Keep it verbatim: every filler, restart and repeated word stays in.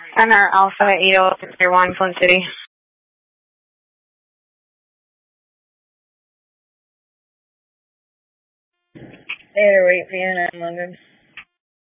Center Alpha eight oh six zero one, Flint City. eight oh eight Vienna, London.